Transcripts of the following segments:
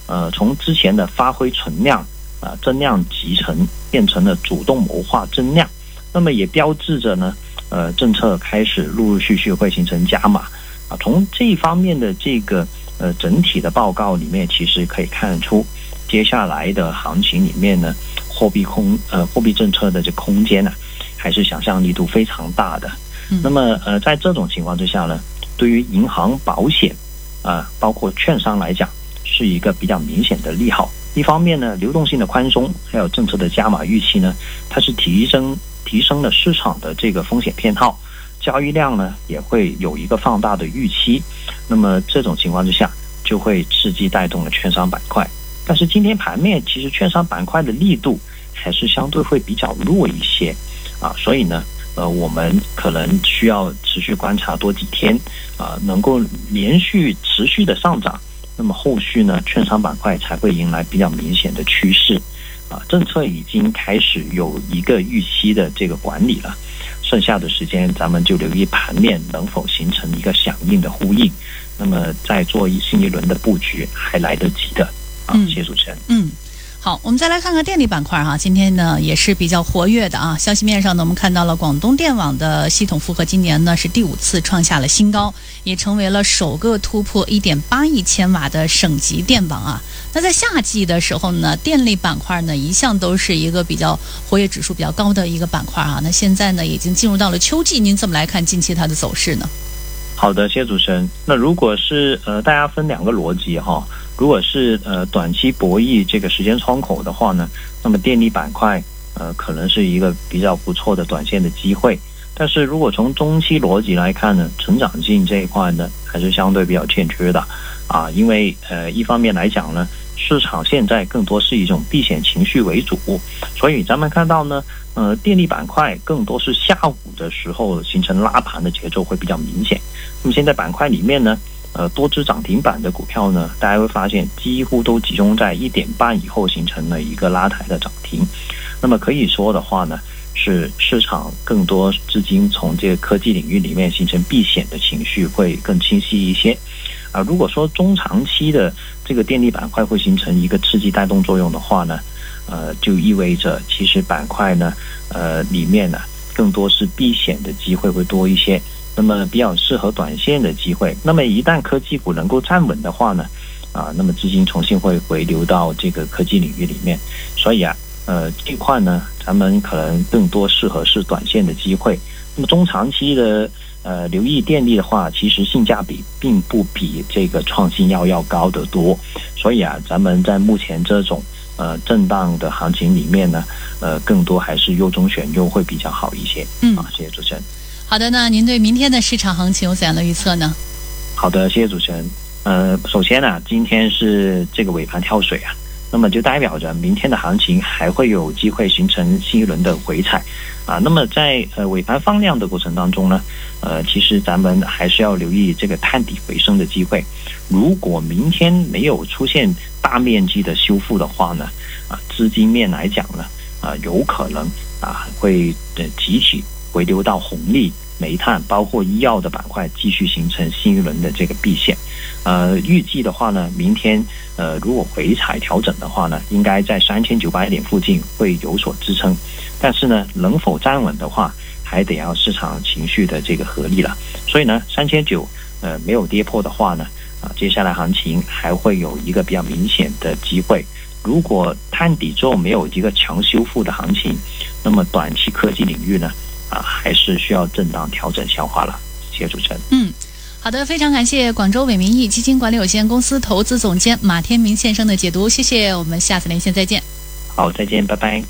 从之前的发挥存量增量集成变成了主动谋划增量，那么也标志着呢政策开始陆陆续续会形成加码从这一方面的这个整体的报告里面，其实可以看得出接下来的行情里面呢，货币政策的这空间呢还是想象力度非常大的。那么在这种情况之下呢，对于银行、保险包括券商来讲，是一个比较明显的利好。一方面呢，流动性的宽松还有政策的加码预期呢，它是提升了市场的这个风险偏好，交易量呢也会有一个放大的预期。那么这种情况之下，就会刺激带动了券商板块。但是今天盘面其实券商板块的力度还是相对会比较弱一些所以呢我们可能需要持续观察多几天能够连续持续的上涨，那么后续呢券商板块才会迎来比较明显的趋势政策已经开始有一个预期的这个管理了，剩下的时间咱们就留意盘面能否形成一个响应的呼应，那么再做新一轮的布局还来得及的谢谢主持人。 好，我们再来看看电力板块今天呢也是比较活跃的消息面上呢，我们看到了广东电网的系统负荷今年呢是第5次创下了新高，也成为了首个突破 1.8 亿千瓦的省级电网那在夏季的时候呢，电力板块呢一向都是一个比较活跃指数比较高的一个板块那现在呢已经进入到了秋季，您怎么来看近期它的走势呢？ 好的，谢谢主持人。那如果是大家分两个逻辑如果是短期博弈这个时间窗口的话呢，那么电力板块可能是一个比较不错的短线的机会。但是如果从中期逻辑来看呢，成长性这一块呢还是相对比较欠缺的因为一方面来讲呢，市场现在更多是一种避险情绪为主，所以咱们看到呢电力板块更多是下午的时候形成拉盘的节奏会比较明显。那么现在板块里面呢多只涨停板的股票呢，大家会发现几乎都集中在1.8以后形成了一个拉抬的涨停。那么可以说的话呢，是市场更多资金从这个科技领域里面形成避险的情绪会更清晰一些如果说中长期的这个电力板块会形成一个刺激带动作用的话呢就意味着其实板块呢里面呢更多是避险的机会会多一些，那么比较适合短线的机会。那么一旦科技股能够站稳的话呢那么资金重新会回流到这个科技领域里面，所以这块呢咱们可能更多适合是短线的机会。那么中长期的留意电力的话，其实性价比并不比这个创新药高得多，所以咱们在目前这种震荡的行情里面呢更多还是优中选优会比较好一些谢谢主持人。 好的，那您对明天的市场行情有怎样的预测呢？ 好的，谢谢主持人。首先今天是这个尾盘跳水那么就代表着明天的行情还会有机会形成新一轮的回踩那么在尾盘放量的过程当中呢其实咱们还是要留意这个探底回升的机会。如果明天没有出现大面积的修复的话呢资金面来讲呢有可能会集体回流到红利、煤炭包括医药的板块，继续形成新一轮的这个避险。预计的话呢，明天如果回踩调整的话呢，应该在3900点附近会有所支撑，但是呢能否站稳的话，还得要市场情绪的这个合力了。所以呢3900没有跌破的话呢接下来行情还会有一个比较明显的机会。如果探底之后没有一个强修复的行情，那么短期科技领域呢还是需要震荡调整消化了。谢谢主持人。 好的，非常感谢广州伟民意基金管理有限公司投资总监马天明先生的解读，谢谢，我们下次连线再见。 好，再见，拜拜。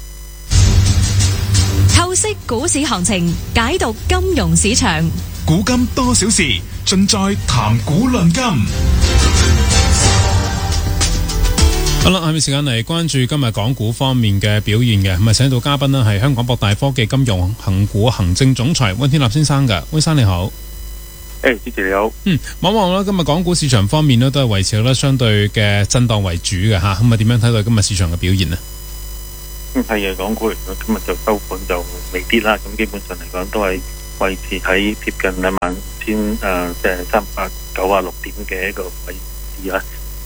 透析股市行情，解讀金融市場， 古今多少事，盡在談股論金。好啦，下面時間嚟關注今日港股方面嘅表現嘅，咁請到嘉賓呢係香港博大科技金融行股行政總裁溫天納先生嘅，溫生你好。 主持你好。 望望啦，今日港股市場方面呢都係維持咗相對嘅震盪為主嘅嚇，咁點樣睇到今日市場嘅表現呢？ 係港股嚟講，今日就收盤就未跌啦，咁基本上嚟講都係維持喺貼近25396點嘅一個位置啦。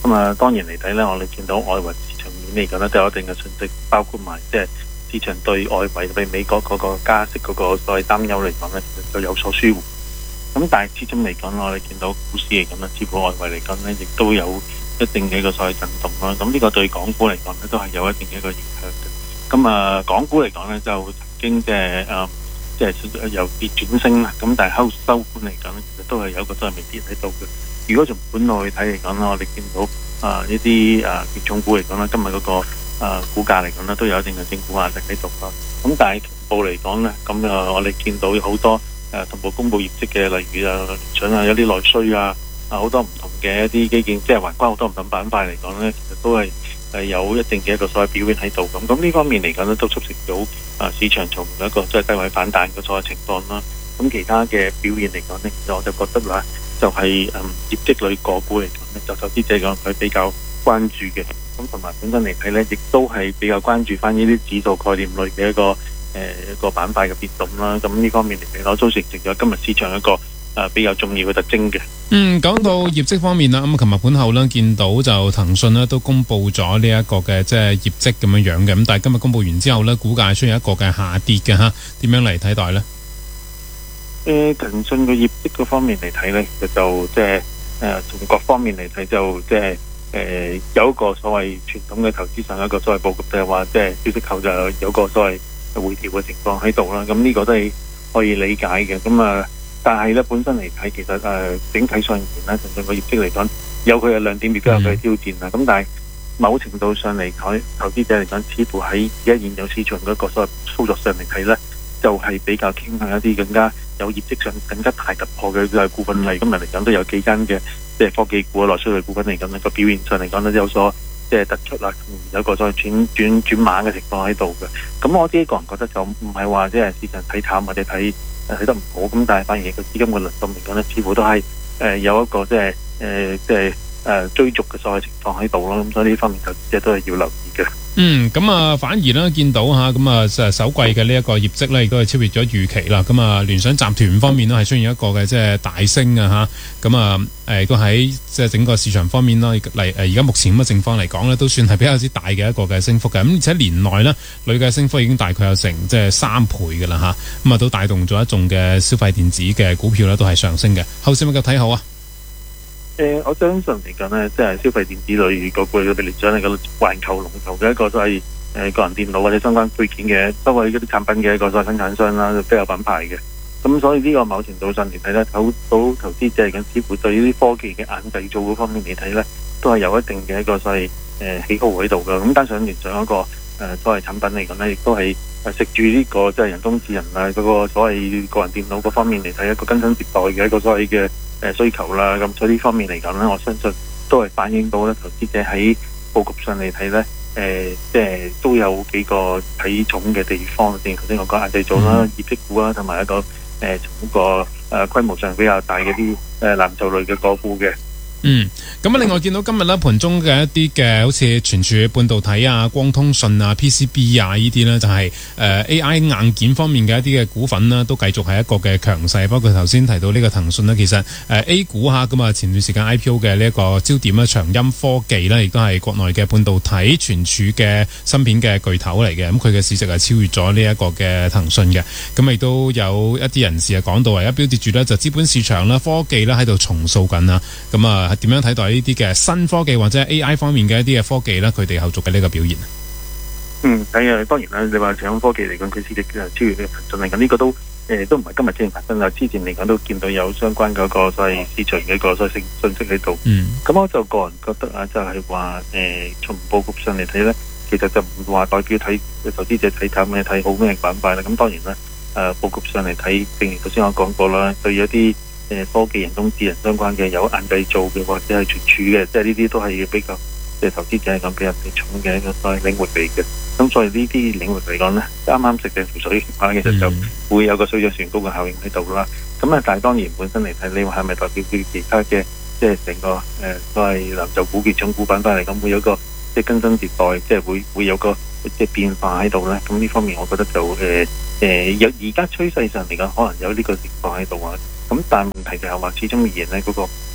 咁當然嚟睇咧，我哋見到外圍市場面嚟講咧都有一定嘅訊息，包括埋即係市場對外圍對美國嗰個加息嗰個所謂擔憂嚟講咧，其實就有所舒緩。咁但係始終嚟講，我哋見到股市嚟講咧，似乎外圍嚟講咧，亦都有一定嘅一個所謂震動啦。咁呢個對港股嚟講咧，都係有一定嘅一個影響嘅。咁港股嚟講咧，就曾經即係由跌轉升啦。咁但係收盤嚟講咧，其實都係有一個都係未跌喺度嘅。如果從本內去睇嚟講啦，我哋見到呢啲權重股嚟講啦，今日嗰個股價嚟講咧，都有一定嘅整固壓力喺度啦。咁但係同步嚟講咧，咁我哋見到好多同步公佈業績嘅，例如聯想有啲內需好多唔同嘅一啲基建，即係環關好多唔同板塊嚟講咧，其實都係有一定嘅一個所謂表現喺度。咁呢方面嚟講咧，都促成到市場從一個即係低位反彈嘅所謂情況啦。咁其他嘅表現嚟講咧，其實我就覺得啦，就係業績類個股嚟講咧，就投資者講佢比較關注嘅。咁同埋本身嚟睇咧，亦都係比較關注翻呢啲指數概念類嘅一個板塊嘅變動啦。咁呢方面嚟講，都成咗今日市場一個比較重要嘅特徵嘅。 講到業績方面啦，咁琴日盤後咧見到就騰訊咧都公布咗呢一個嘅即係業績咁樣嘅，咁但係今日公布完之後咧，股價出現一個嘅下跌嘅嚇，點樣嚟睇待咧？ 騰訊嘅業績嗰方面嚟睇咧，其實就即係從各方面嚟睇就即係有一個所謂傳統嘅投資上一個所謂佈局，就係話即係消息後就有個所謂回調嘅情況喺度啦。咁呢個都係可以理解嘅。咁但係咧本身嚟睇，其實整體上而言咧，騰訊個業績嚟講有佢嘅亮點，亦都有佢嘅挑戰啦。咁但係某程度上嚟睇，投資者嚟講，似乎喺而家現有市場嗰個所謂操作上嚟睇咧，就係比較傾向一啲更加有業績上更加大突破嘅股份類。今日嚟講都有幾間嘅即係科技股內需類股份嚟講咧，個表現上嚟講咧有所即係突出啦，有一個所謂轉猛嘅情況喺度嘅。咁我自己個人覺得就唔係話即係市場睇淡或者睇得唔好，咁但係反而個資金嘅流動嚟講咧，似乎都係有一個即係追逐嘅所謂情況喺度咯。咁所以呢方面投資者都係要留意嘅。 咁反而咧見到嚇，咁首季嘅呢一個業績咧，亦都係超越咗預期啦。咁聯想集團方面咧係出現一個嘅即係大升啊嚇，咁都喺即係整個市場方面啦，而家目前咁嘅情況嚟講咧，都算係比較之大嘅一個嘅升幅嘅。咁而且年內咧累計升幅已經大概有成即係3倍嘅啦嚇，咁都帶動咗一眾嘅消費電子嘅股票咧都係上升嘅。後市咪夠睇好啊？ 我相信嚟講咧，即係消費電子類個股嘅聯想係個環球龍頭嘅一個所謂個人電腦或者相關配件嘅所謂嗰啲產品嘅一個所謂生產商啦，都有品牌嘅。咁所以呢個某程度上嚟睇咧，投資者嚟講，似乎對呢啲科技嘅硬製造嗰方面嚟睇咧，都係有一定嘅一個所謂喜好喺度嘅。咁加上聯想一個所謂產品嚟講咧，亦都係食住呢個即係人工智能嗰個所謂個人電腦嗰方面嚟睇一個更新迭代嘅一個所謂嘅需求啦。咁所以呢方面嚟講咧，我相信都係反映到咧投資者喺佈局上嚟睇咧，即係都有幾個睇重嘅地方。正如頭先我講硬製造啦、業績股啦，同埋一個從個規模上比較大嘅啲藍籌類嘅個股嘅。 咁另外見到今日咧盤中嘅一啲嘅好似存儲半導體啊、光通訊啊、PCB 啊呢啲咧，就係AI 硬件方面嘅一啲嘅股份啦，都繼續係一個嘅強勢。包括頭先提到呢個騰訊咧，其實A 股嚇咁前段時間 IPO 嘅呢一個焦點咧，長鑫科技咧，亦都係國內嘅半導體存儲嘅芯片嘅巨頭嚟嘅。咁佢嘅市值係超越咗呢一個嘅騰訊嘅。咁亦都有一啲人士講到話，一標跌住咧就資本市場啦、科技啦喺度重塑緊啦。咁點樣睇待呢啲嘅新科技或者 AI 方面嘅一啲嘅科技咧，佢哋後續嘅呢個表現啊？ 係啊，當然啦，你話長鑫科技嚟講，佢市值超越呢個騰訊嚟講，呢個都唔係今日先發生啦。之前嚟講都見到有相關嗰個所謂市場嘅一個所謂信息喺度。咁我就個人覺得就係話從佈局上嚟睇咧，其實就唔話代表睇投資者睇淡咩睇好咩板塊啦。咁當然啦，佈局上嚟睇，正如頭先我講過啦，對一啲科技、人工智能相關嘅有硬製造嘅或者係存儲嘅，即係呢啲都係比較即係投資者嚟講比較重嘅一個所謂領域嚟嘅。咁所以呢啲領域嚟講咧，啱啱食嘅水其實就會有個水漲船高嘅效應喺度啦。咁但係當然本身嚟睇，你話係咪代表佢其他嘅即係成個所謂藍籌股嘅重股板塊嚟講，會有個即係更新迭代，即係會有個即係變化喺度咧？咁呢方面我覺得就有而家趨勢上嚟講，可能有呢個情況喺度啊。咁但係問題就係話，始終而言咧，嗰個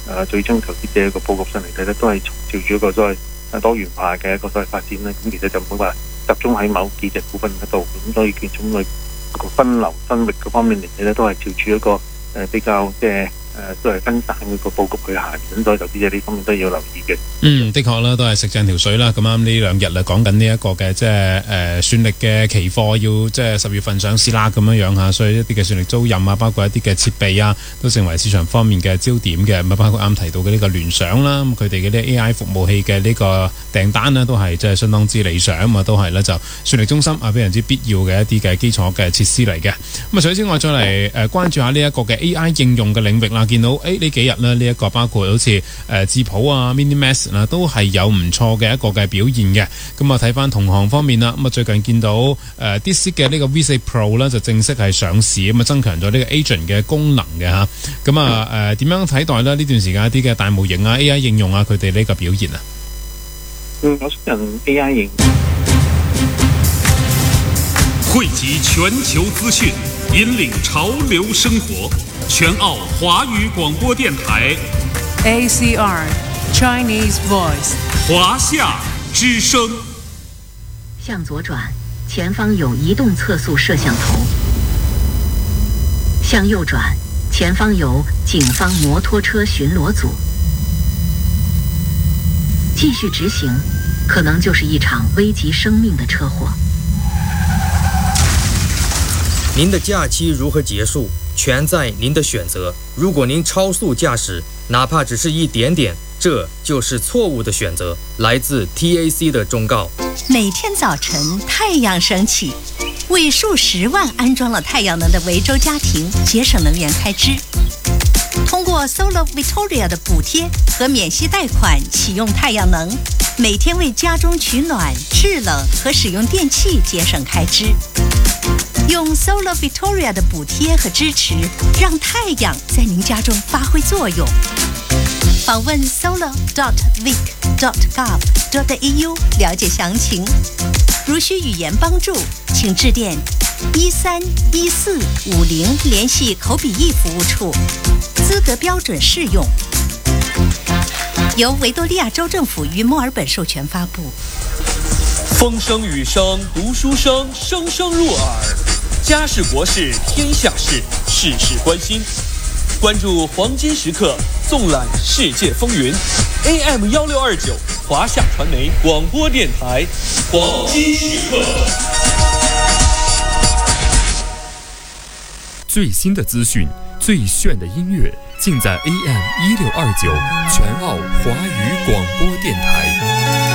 最終投資者一個佈局上嚟睇咧，都係朝住一個所謂多元化嘅一個所謂發展咧。咁其實就唔會話集中喺某幾隻股份嗰度，咁所以其中佢個分流分域嗰方面嚟睇咧，都係朝住一個比較即係都係分散嘅個佈局去行，咁所以投資者呢方面都要留意嘅。 的確啦，都係食正條水啦。咁啱呢兩日啦，講緊呢一個嘅即係算力嘅期貨要即係10月份上市啦，咁樣嚇，所以一啲嘅算力租賃啊，包括一啲嘅設備啊，都成為市場方面嘅焦點嘅。咁啊，包括啱提到嘅呢個聯想啦，咁佢哋嘅啲 AI 服務器嘅呢個訂單呢，都係即係相當之理想啊，都係咧就算力中心啊，非常之必要嘅一啲嘅基礎嘅設施嚟嘅。咁啊，除此之外，再嚟關注下呢一個嘅 AI 應用嘅領域啦。見到呢幾日呢，呢一個包括好似智譜啊、MiniMax 啊，都係有唔錯嘅一個嘅表現嘅。咁啊，睇翻同行方面啦，咁啊最近見到DeepSeek 嘅呢個 V4 Pro 咧就正式係上市，咁啊增強咗呢個 Agent 嘅功能嘅嚇。咁啊點樣睇待咧呢段時間一啲嘅大模型啊、AI 應用啊，佢哋呢個表現啊？ 我相信 AI 應匯集全球資訊，引領潮流生活。全澳華語廣播電台 ACR Chinese Voice 華夏之聲。 向左轉，前方有移動測速攝像頭。向右轉，前方有警方摩托車巡邏組。繼續直行，可能就是一場危及生命的車禍。 您的假期如何結束，全在您的選擇。如果您超速駕駛，哪怕只是一點點，這就是錯誤的選擇。來自 TAC 的忠告。 每天早晨太陽升起，為數10萬安裝了太陽能的維州家庭節省能源開支。通過 Solar Victoria 的補貼和免息貸款啟用太陽能，每天為家中取暖、製冷和使用電器節省開支。用 Solar Victoria 的補貼和支持，讓太陽在您家中發揮作用。訪問 solar.vic.gov.au 了解詳情。如需語言幫助，請致電131450聯繫口筆譯服務處，資格標準適用。由維多利亞州政府與墨爾本授權發布。 風聲雨聲讀書聲，聲聲入耳。家事國事天下事，事事關心。關注黃金時刻，縱覽世界風雲。AM1629華夏傳媒廣播電台，黃金時刻。 最新的資訊，最炫的音樂，盡在 AM1629全澳華語廣播電台。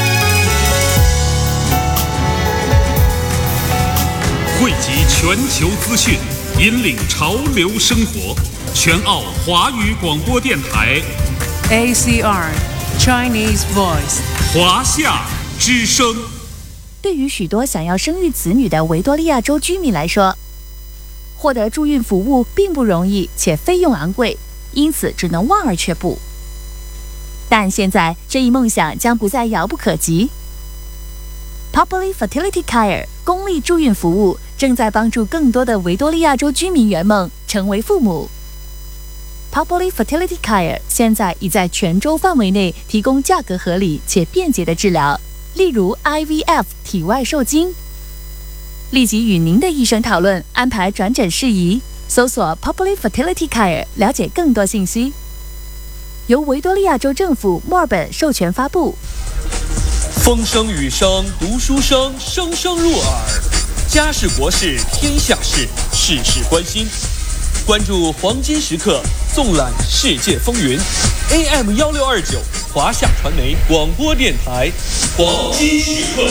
匯集全球資訊，引領潮流生活。全澳華語廣播電台 ACR Chinese Voice 華夏之聲。 對於許多想要生育子女的維多利亞州居民來說，獲得助孕服務並不容易，且費用昂貴，因此只能望而卻步。但現在這一夢想將不再遙不可及。Populi Fertility Care 公立助孕服務正在幫助更多的維多利亞州居民圓夢，成為父母。Populi Fertility Care 現在已在全州範圍內提供價格合理且便捷的治療，例如 IVF 體外受精。立即與您的醫生討論安排轉診事宜，搜索 Populi Fertility Care 了解更多信息。由維多利亞州政府墨爾本授權發布。 風聲雨聲讀書聲，聲聲入耳。家事國事天下事，事事關心。關注黃金時刻，縱覽世界風雲。AM1629華夏傳媒廣播電台，黃金時刻。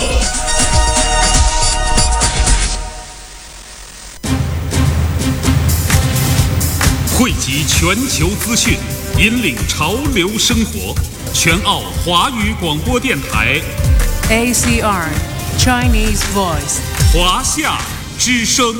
匯集全球資訊，引領潮流生活。全澳華語廣播電台 ACR Chinese Voice 華夏之聲。